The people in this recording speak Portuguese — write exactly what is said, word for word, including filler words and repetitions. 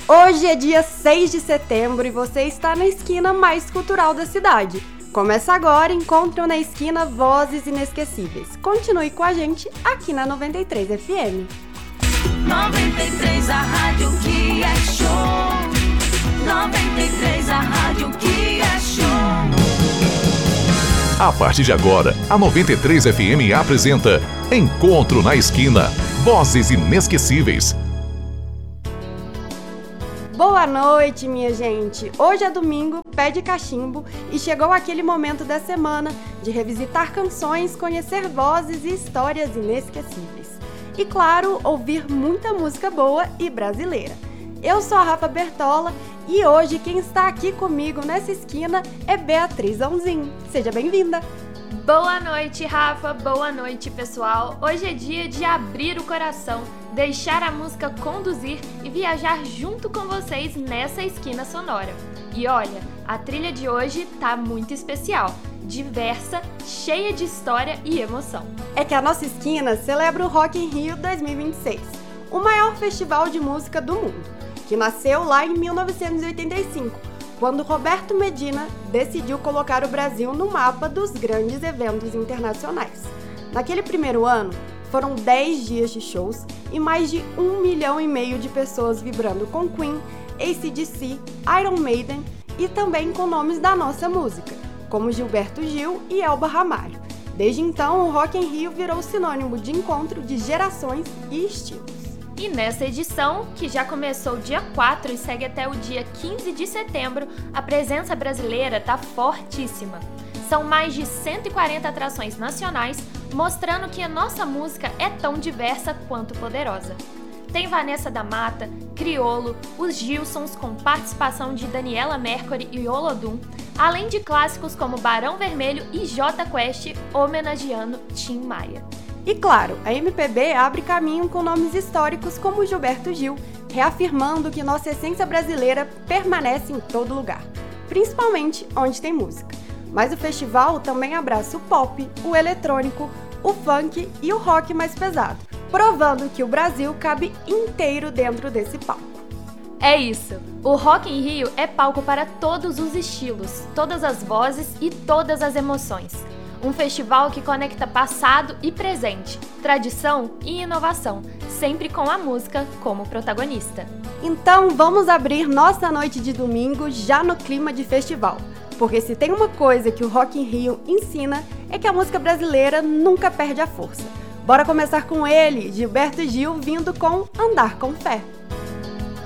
Hoje é dia seis de setembro e você está na esquina mais cultural da cidade. Começa agora, Encontro na Esquina Vozes Inesquecíveis. Continue com a gente aqui na noventa e três F M. noventa e três, a rádio que é show. noventa e três, a rádio que é show. A partir de agora, a noventa e três F M apresenta Encontro na Esquina, Vozes Inesquecíveis. Boa noite, minha gente! Hoje é domingo, pé de cachimbo, e chegou aquele momento da semana de revisitar canções, conhecer vozes e histórias inesquecíveis. E claro, ouvir muita música boa e brasileira. Eu sou a Rafa Bertola e hoje quem está aqui comigo nessa esquina é Beatriz Onzin. Seja bem-vinda! Boa noite, Rafa! Boa noite, pessoal! Hoje é dia de abrir o coração, deixar a música conduzir e viajar junto com vocês nessa esquina sonora. E olha, a trilha de hoje tá muito especial, diversa, cheia de história e emoção. É que a nossa esquina celebra o Rock in Rio dois mil e vinte e seis, o maior festival de música do mundo, que nasceu lá em mil novecentos e oitenta e cinco, quando Roberto Medina decidiu colocar o Brasil no mapa dos grandes eventos internacionais. Naquele primeiro ano, foram dez dias de shows e mais de um milhão e meio de pessoas vibrando com Queen, A C D C, Iron Maiden e também com nomes da nossa música, como Gilberto Gil e Elba Ramalho. Desde então, o Rock in Rio virou sinônimo de encontro de gerações e estilos. E nessa edição, que já começou dia quatro e segue até o dia quinze de setembro, a presença brasileira está fortíssima. São mais de cento e quarenta atrações nacionais, mostrando que a nossa música é tão diversa quanto poderosa. Tem Vanessa da Mata, Criolo, os Gilsons com participação de Daniela Mercury e Olodum, além de clássicos como Barão Vermelho e Jota Quest, homenageando Tim Maia. E claro, a M P B abre caminho com nomes históricos como Gilberto Gil, reafirmando que nossa essência brasileira permanece em todo lugar, principalmente onde tem música. Mas o festival também abraça o pop, o eletrônico, o funk e o rock mais pesado, provando que o Brasil cabe inteiro dentro desse palco. É isso! O Rock in Rio é palco para todos os estilos, todas as vozes e todas as emoções. Um festival que conecta passado e presente, tradição e inovação, sempre com a música como protagonista. Então vamos abrir nossa noite de domingo já no clima de festival, porque se tem uma coisa que o Rock in Rio ensina é que a música brasileira nunca perde a força. Bora começar com ele, Gilberto Gil, vindo com Andar com Fé.